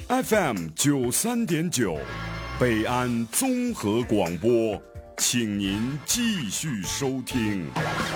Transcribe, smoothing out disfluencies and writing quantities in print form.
FM 93.9，北安综合广播，请您继续收听。